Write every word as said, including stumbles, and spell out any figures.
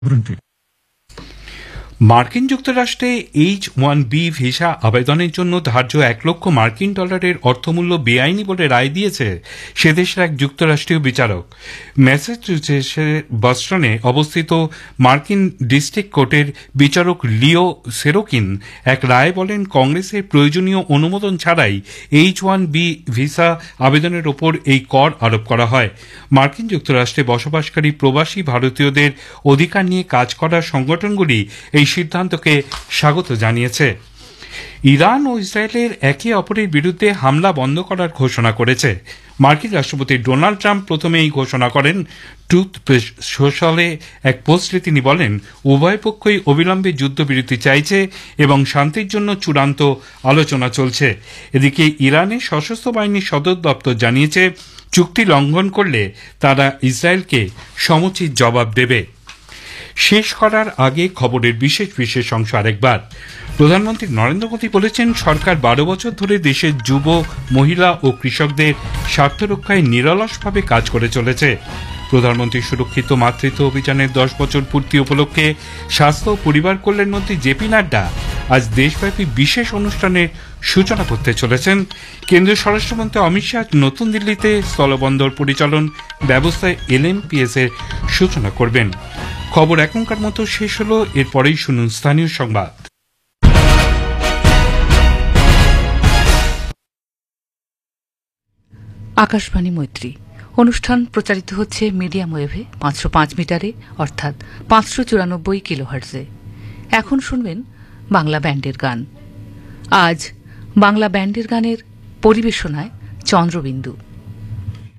মার্কিন যুক্তরাষ্ট্রে H one B visa আবেদনের জন্য ধার্য এক লক্ষ মার্কিন ডলারের অর্থমূল্য বেআইনি বলে রায় দিয়েছে সে দেশের এক যুক্তরাষ্ট্রীয় বিচারক। ম্যাসাচুসেটসের বস্টনে অবস্থিত মার্কিন ডিস্ট্রিক্ট কোর্টের বিচারক লিও সেরোকিন এক রায়ে বলেন, কংগ্রেসের প্রয়োজনীয় অনুমোদন ছাড়াই এইচ ওয়ান বি ভিসা আবেদনের ওপর এই কর আরোপ করা হয়। মার্কিন যুক্তরাষ্ট্রে বসবাসকারী প্রবাসী ভারতীয়দের অধিকার নিয়ে কাজ করার সংগঠনগুলি এই সিদ্ধান্তকে স্বাগত জানিয়েছে। ইরান ও ইসরায়েলের একে অপরের বিরুদ্ধে হামলা বন্ধ করার ঘোষণা করেছে। মার্কিন রাষ্ট্রপতি ডোনাল্ড ট্রাম্প প্রথমে এই ঘোষণা করেন। ট্রুথ সোশ্যালে এক পোস্টে তিনি বলেন, উভয় পক্ষই অবিলম্বে যুদ্ধবিরতি চাইছে এবং শান্তির জন্য চূড়ান্ত আলোচনা চলছে। এদিকে ইরানের সশস্ত্র বাহিনীর সদর দপ্তর জানিয়েছে, চুক্তি লঙ্ঘন করলে তারা ইসরায়েলকে সমুচিত জবাব দেবে। শেষ করার আগে খবরের বিশেষ বিশেষ অংশ আরেকবার। প্রধানমন্ত্রী নরেন্দ্র মোদী বলেছেন, সরকার বারো বছর ধরে দেশের যুব, মহিলা ও কৃষকদের স্বার্থ রক্ষায় নিরলসভাবে কাজ করে চলেছে। প্রধানমন্ত্রী সুরক্ষিত মাতৃত্ব অভিযানের দশ বছর পূর্তি উপলক্ষে স্বাস্থ্য ও পরিবার কল্যাণমন্ত্রী জেপি নাড্ডা আজ দেশব্যাপী বিশেষ অনুষ্ঠানের সূচনা করতে চলেছেন। কেন্দ্রীয় স্বরাষ্ট্রমন্ত্রী অমিত শাহ নতুন দিল্লিতে স্থলবন্দর পরিচালন ব্যবস্থায় এল এম পি এস এর সূচনা করবেন। খবর এখনকার মতো শেষ হলো, এরপরেই শুনুন স্থানীয় সংবাদ। আকাশবাণী মৈত্রী অনুষ্ঠান প্রচারিত হচ্ছে মিডিয়াম ওয়েভে পাঁচশো পাঁচ মিটারে অর্থাৎ পাঁচশো চুরানব্বই কিলোহার্টজে। এখন শুনবেন বাংলা ব্যান্ডের গান। আজ বাংলা ব্যান্ডের গানের পরিবেশনায় চন্দ্রবিন্দু।